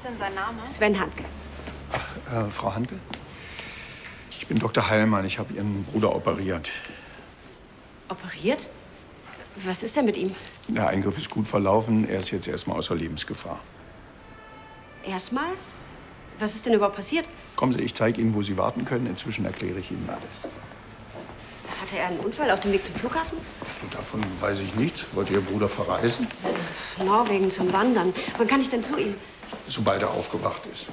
denn sein Name? Sven Handke. Ach, Frau Handke? Ich bin Dr. Heilmann. Ich habe Ihren Bruder operiert. Operiert? Was ist denn mit ihm? Der Eingriff ist gut verlaufen. Er ist jetzt erstmal außer Lebensgefahr. Erstmal? Was ist denn überhaupt passiert? Kommen Sie, ich zeige Ihnen, wo Sie warten können. Inzwischen erkläre ich Ihnen alles. Hatte er einen Unfall auf dem Weg zum Flughafen? So, davon weiß ich nichts. Wollte Ihr Bruder verreisen? Norwegen zum Wandern. Wann kann ich denn zu ihm? Sobald er aufgewacht ist.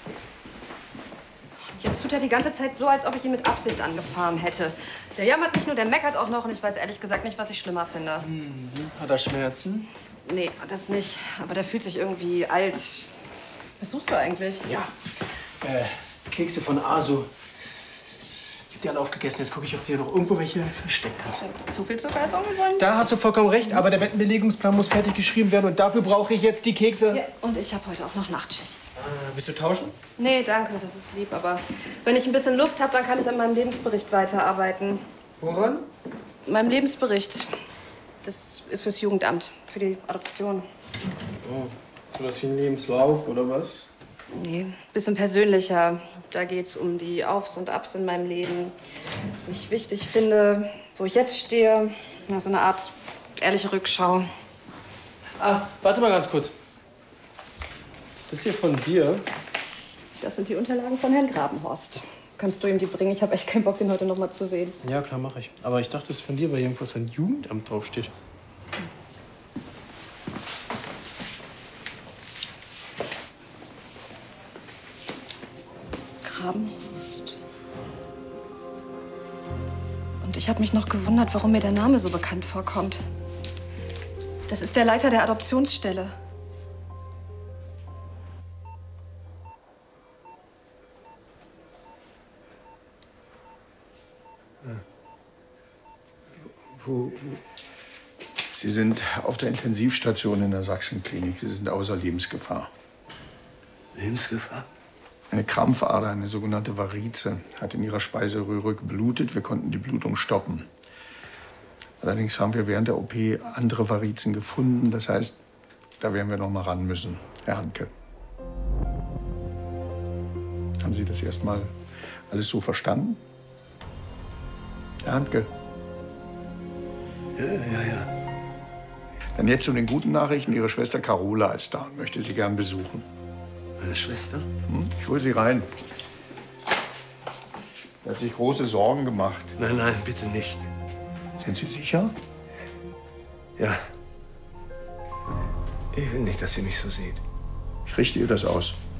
Jetzt tut er die ganze Zeit so, als ob ich ihn mit Absicht angefahren hätte. Der jammert nicht nur, der meckert auch noch. Und ich weiß ehrlich gesagt nicht, was ich schlimmer finde. Hat er Schmerzen? Nee, das nicht. Aber der fühlt sich irgendwie alt. Was suchst du eigentlich? Ja. Kekse von Aso. Ich hab die alle aufgegessen. Jetzt gucke ich, ob sie hier noch irgendwo welche versteckt hat. Zu viel Zucker ist ungesund. Da hast du vollkommen recht. Aber der Bettenbelegungsplan muss fertig geschrieben werden. Und dafür brauche ich jetzt die Kekse. Ja, und ich habe heute auch noch Nachtschicht. Willst du tauschen? Nee, danke, das ist lieb. Aber wenn ich ein bisschen Luft habe, dann kann ich an meinem Lebensbericht weiterarbeiten. Woran? Meinem Lebensbericht. Das ist fürs Jugendamt, für die Adoption. Oh, sowas wie ein Lebenslauf oder was? Nee, bisschen persönlicher. Da geht's um die Aufs und Abs in meinem Leben. Was ich wichtig finde, wo ich jetzt stehe. Ja, so eine Art ehrliche Rückschau. Ah, warte mal ganz kurz. Ist das hier von dir? Das sind die Unterlagen von Herrn Grabenhorst. Kannst du ihm die bringen? Ich habe echt keinen Bock, den heute noch mal zu sehen. Ja, klar, mache ich. Aber ich dachte, es ist von dir, weil hier irgendwas von Jugendamt draufsteht. Grabenhorst. Und ich habe mich noch gewundert, warum mir der Name so bekannt vorkommt. Das ist der Leiter der Adoptionsstelle. Wo? Sie sind auf der Intensivstation in der Sachsenklinik. Sie sind außer Lebensgefahr. Lebensgefahr? Eine Krampfader, eine sogenannte Varize, hat in Ihrer Speiseröhre geblutet. Wir konnten die Blutung stoppen. Allerdings haben wir während der OP andere Varizen gefunden. Das heißt, da werden wir noch mal ran müssen, Herr Handke. Haben Sie das erstmal alles so verstanden? Herr Handke? Ja. Dann jetzt zu den guten Nachrichten. Ihre Schwester Carola ist da und möchte Sie gern besuchen. Meine Schwester? Ich hole Sie rein. Sie hat sich große Sorgen gemacht. Nein, bitte nicht. Sind Sie sicher? Ja. Ich will nicht, dass sie mich so sieht. Ich richte ihr das aus.